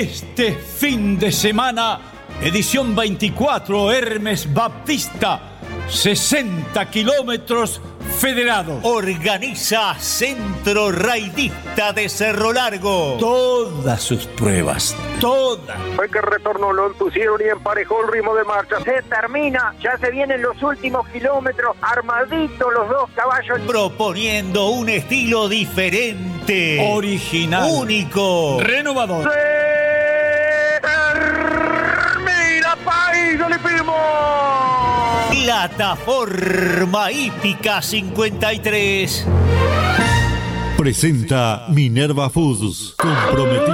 Este fin de semana, edición 24, Hermes Baptista, 60 kilómetros federados. Organiza Centro Raidista de Cerro Largo. Todas sus pruebas, todas. Fue que retornó, lo impusieron y emparejó el ritmo de marcha. Se termina, ya se vienen los últimos kilómetros, armaditos los dos caballos. Proponiendo un estilo diferente. Original. Único. Renovador. ¡Mira, país, le firmó! Plataforma Hípica 53. Presenta Minerva Foods, comprometido